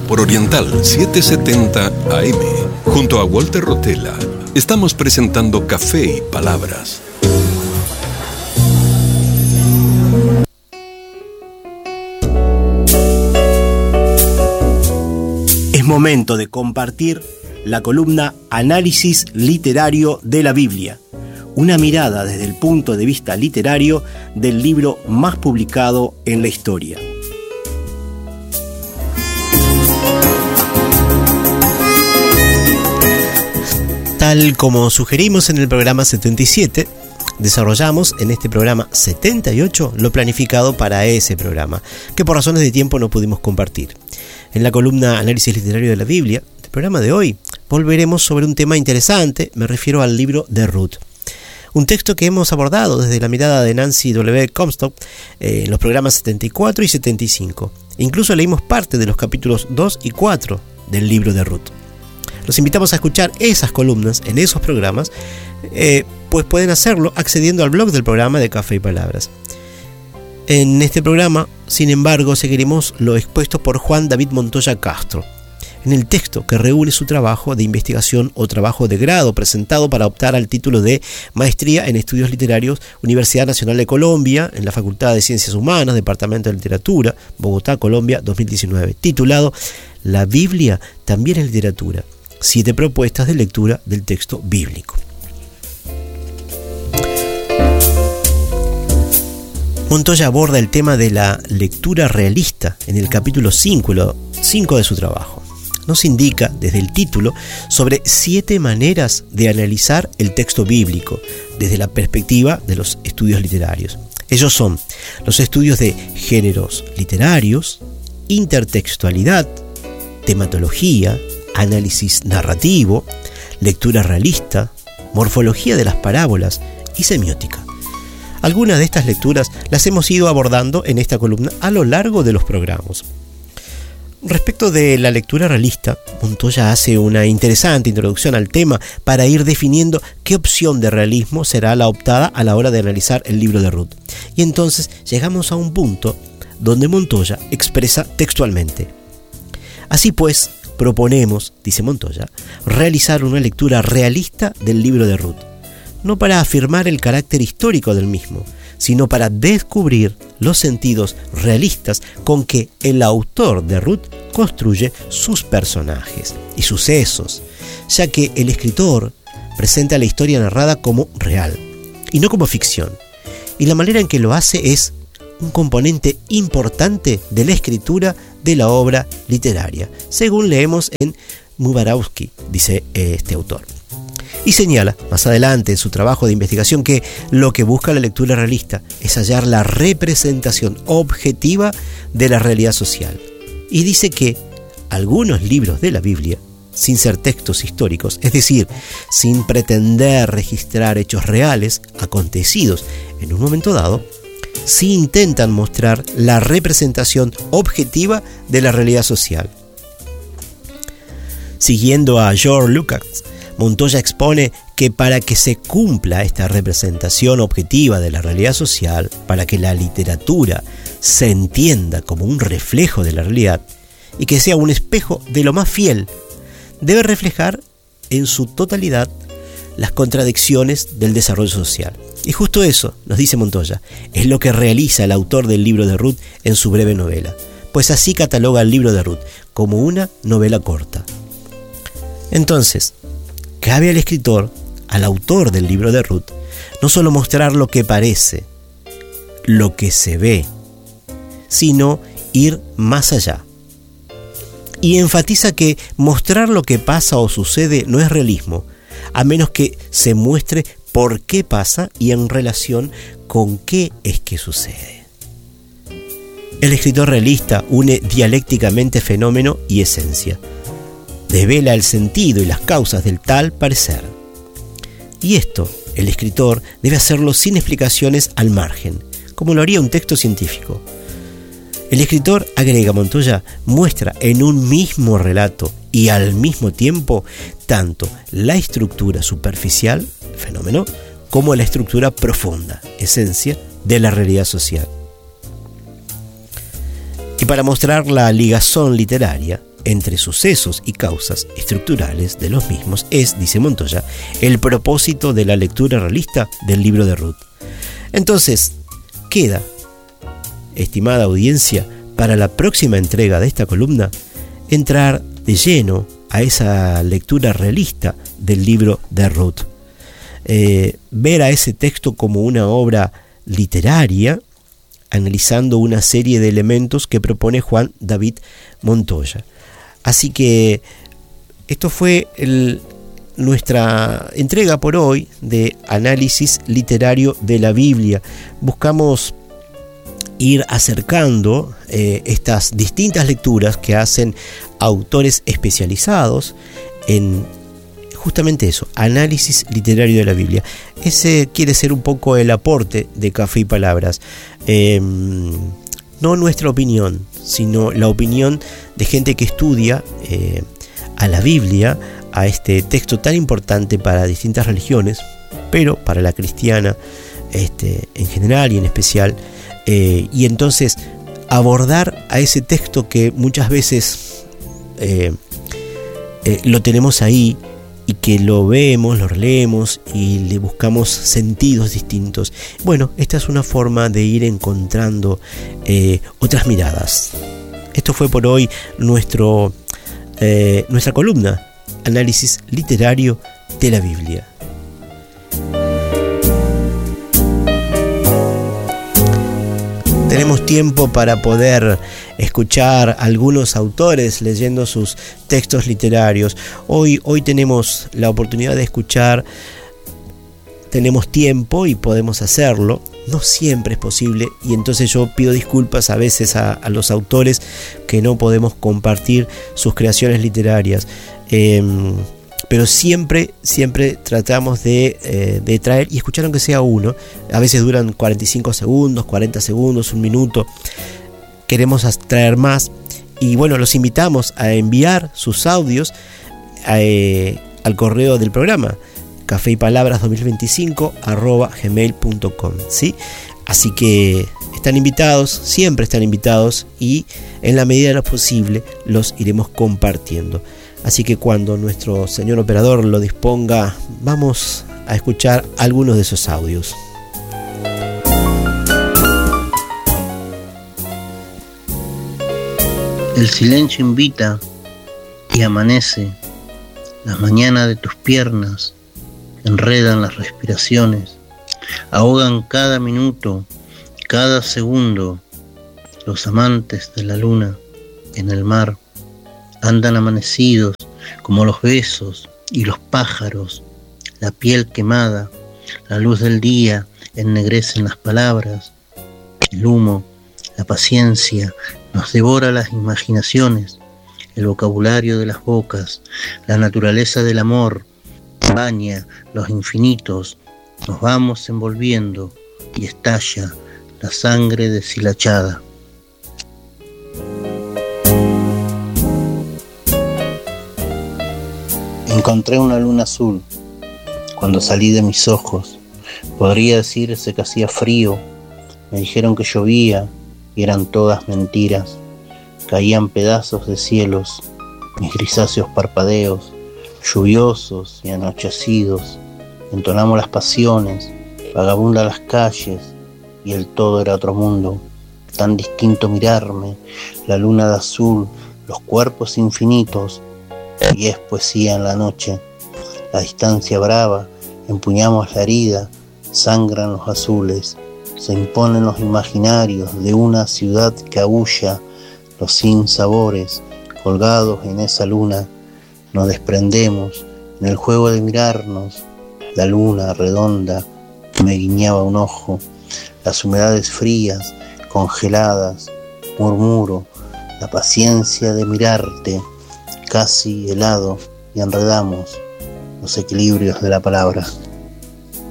por Oriental 770 AM, junto a Walter Rotella, estamos presentando Café y Palabras. Es momento de compartir la columna Análisis Literario de la Biblia, una mirada desde el punto de vista literario del libro más publicado en la historia. Tal como sugerimos en el programa 77, desarrollamos en este programa 78 lo planificado para ese programa, que por razones de tiempo no pudimos compartir. En la columna Análisis Literario de la Biblia, el programa de hoy, volveremos sobre un tema interesante, me refiero al libro de Ruth. Un texto que hemos abordado desde la mirada de Nancy W. Comstock en los programas 74 y 75. Incluso leímos parte de los capítulos 2 y 4 del libro de Ruth. Los invitamos a escuchar esas columnas en esos programas, pues pueden hacerlo accediendo al blog del programa de Café y Palabras. En este programa, sin embargo, seguiremos lo expuesto por Juan David Montoya Castro, en el texto que reúne su trabajo de investigación o trabajo de grado presentado para optar al título de Maestría en Estudios Literarios, Universidad Nacional de Colombia, en la Facultad de Ciencias Humanas, Departamento de Literatura, Bogotá, Colombia, 2019, titulado La Biblia también es literatura, 7 propuestas de lectura del texto bíblico. Montoya aborda el tema de la lectura realista en el capítulo 5 de su trabajo. Nos indica, desde el título, sobre 7 maneras de analizar el texto bíblico desde la perspectiva de los estudios literarios. Ellos son los estudios de géneros literarios, intertextualidad, tematología, análisis narrativo, lectura realista, morfología de las parábolas y semiótica. Algunas de estas lecturas las hemos ido abordando en esta columna a lo largo de los programas. Respecto de la lectura realista, Montoya hace una interesante introducción al tema para ir definiendo qué opción de realismo será la optada a la hora de analizar el libro de Ruth. Y entonces llegamos a un punto donde Montoya expresa textualmente: así pues, proponemos, dice Montoya, realizar una lectura realista del libro de Ruth, no para afirmar el carácter histórico del mismo, sino para descubrir los sentidos realistas con que el autor de Ruth construye sus personajes y sucesos, ya que el escritor presenta la historia narrada como real y no como ficción, y la manera en que lo hace es un componente importante de la escritura de la obra literaria, según leemos en Mubarakowski, dice este autor. Y señala, más adelante en su trabajo de investigación, que lo que busca la lectura realista es hallar la representación objetiva de la realidad social. Y dice que algunos libros de la Biblia, sin ser textos históricos, es decir, sin pretender registrar hechos reales acontecidos en un momento dado, sí intentan mostrar la representación objetiva de la realidad social. Siguiendo a George Lucas, Montoya expone que para que se cumpla esta representación objetiva de la realidad social, para que la literatura se entienda como un reflejo de la realidad y que sea un espejo de lo más fiel, debe reflejar en su totalidad las contradicciones del desarrollo social. Y justo eso, nos dice Montoya, es lo que realiza el autor del libro de Ruth en su breve novela, pues así cataloga el libro de Ruth como una novela corta. Entonces, cabe al escritor, al autor del libro de Ruth, no solo mostrar lo que parece, lo que se ve, sino ir más allá. Y enfatiza que mostrar lo que pasa o sucede no es realismo, a menos que se muestre por qué pasa y en relación con qué es que sucede. El escritor realista une dialécticamente fenómeno y esencia. Devela el sentido y las causas del tal parecer. Y esto, el escritor debe hacerlo sin explicaciones al margen, como lo haría un texto científico. El escritor, agrega Montoya, muestra en un mismo relato y al mismo tiempo tanto la estructura superficial, fenómeno, como la estructura profunda, esencia de la realidad social. Y para mostrar la ligazón literaria, entre sucesos y causas estructurales de los mismos es, dice Montoya, el propósito de la lectura realista del libro de Ruth. Entonces, queda, estimada audiencia, para la próxima entrega de esta columna, entrar de lleno a esa lectura realista del libro de Ruth. Ver a ese texto como una obra literaria, analizando una serie de elementos que propone Juan David Montoya. Así que esto fue nuestra entrega por hoy de análisis literario de la Biblia. Buscamos ir acercando estas distintas lecturas que hacen autores especializados en justamente eso, análisis literario de la Biblia. Ese quiere ser un poco el aporte de Café y Palabras. No nuestra opinión, sino la opinión de gente que estudia a la Biblia, a este texto tan importante para distintas religiones, pero para la cristiana en general y en especial. Y entonces abordar a ese texto que muchas veces lo tenemos ahí, y que lo vemos, lo releemos y le buscamos sentidos distintos. Bueno, esta es una forma de ir encontrando otras miradas. Esto fue por hoy nuestra columna, análisis literario de la Biblia. Tenemos tiempo para poder escuchar algunos autores leyendo sus textos literarios. Hoy tenemos la oportunidad de escuchar, tenemos tiempo y podemos hacerlo. No siempre es posible, y entonces yo pido disculpas a veces a los autores que no podemos compartir sus creaciones literarias. Pero siempre tratamos de traer y escuchar aunque sea uno. A veces duran 45 segundos, 40 segundos, un minuto. Queremos traer más. Y bueno, los invitamos a enviar sus audios al correo del programa, cafeypalabras2025@gmail.com, ¿sí? Así que están invitados, siempre están invitados, y en la medida de lo posible los iremos compartiendo. Así que cuando nuestro señor operador lo disponga, vamos a escuchar algunos de esos audios. El silencio invita y amanece. Las mañanas de tus piernas enredan las respiraciones, ahogan cada minuto, cada segundo. Los amantes de la luna en el mar andan amanecidos como los besos y los pájaros. La piel quemada, la luz del día ennegrecen las palabras. El humo, la paciencia nos devora las imaginaciones. El vocabulario de las bocas, la naturaleza del amor baña los infinitos. Nos vamos envolviendo y estalla la sangre deshilachada. Encontré una luna azul cuando salí de mis ojos. Podría decirse que hacía frío. Me dijeron que llovía y eran todas mentiras. Caían pedazos de cielos, mis grisáceos parpadeos, lluviosos y anochecidos. Entonamos las pasiones, vagabunda las calles, y el todo era otro mundo. Tan distinto mirarme, la luna de azul, los cuerpos infinitos, y es poesía en la noche. La distancia brava, empuñamos la herida, sangran los azules, se imponen los imaginarios de una ciudad que aúlla los sinsabores. Colgados en esa luna, nos desprendemos en el juego de mirarnos. La luna redonda me guiñaba un ojo, las humedades frías, congeladas, murmuro, la paciencia de mirarte, casi helado, y enredamos los equilibrios de la palabra.